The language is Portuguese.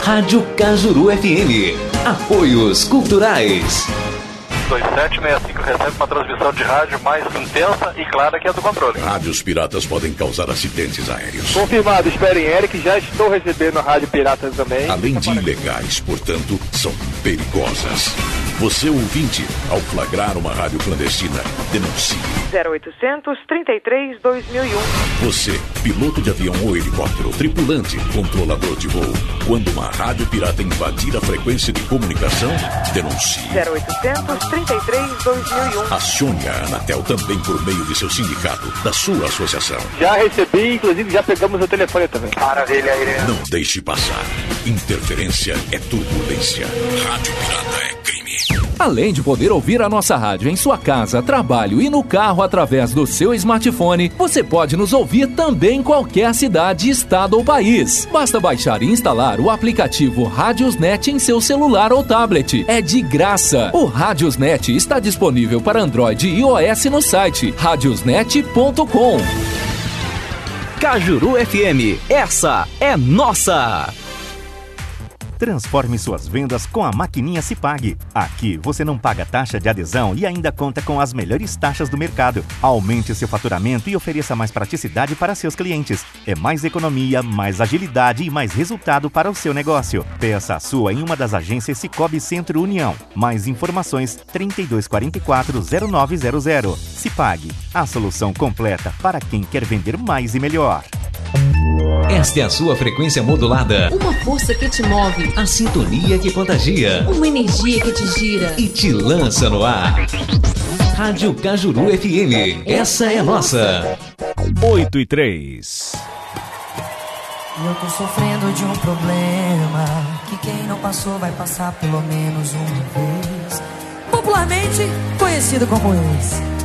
Rádio Cajuru FM. Apoios culturais. 2765 recebe uma transmissão de rádio mais intensa e clara que a do controle. Rádios piratas podem causar acidentes aéreos. Confirmado, esperem Eric, já estou recebendo a rádio pirata também. Além de ilegais, portanto, são perigosas. Você, ouvinte, ao flagrar uma rádio clandestina, denuncie. 0800 33 2001. Você, piloto de avião ou helicóptero, tripulante, controlador de voo, quando uma rádio pirata invadir a frequência de comunicação, denuncie. 0800 33 2001. Acione a Anatel também por meio de seu sindicato, da sua associação. Já recebi, inclusive já pegamos o telefone também. Maravilha, Irene. Não deixe passar. Interferência é turbulência. Rádio pirata é crime. Além de poder ouvir a nossa rádio em sua casa, trabalho e no carro através do seu smartphone, você pode nos ouvir também em qualquer cidade, estado ou país. Basta baixar e instalar o aplicativo Radiosnet em seu celular ou tablet. É de graça. O Radiosnet está disponível para Android e iOS no site radiosnet.com. Cajuru FM, essa é nossa! Transforme suas vendas com a maquininha Cipag. Aqui você não paga taxa de adesão e ainda conta com as melhores taxas do mercado. Aumente seu faturamento e ofereça mais praticidade para seus clientes. É mais economia, mais agilidade e mais resultado para o seu negócio. Peça a sua em uma das agências Cicobi Centro União. Mais informações 3244-0900. Cipag, a solução completa para quem quer vender mais e melhor. Esta é a sua frequência modulada. Uma força que te move. A sintonia que contagia. Uma energia que te gira. E te lança no ar. Rádio Cajuru FM. Essa é nossa. 8:03. Eu tô sofrendo de um problema que quem não passou vai passar pelo menos uma vez. Popularmente conhecido como esse.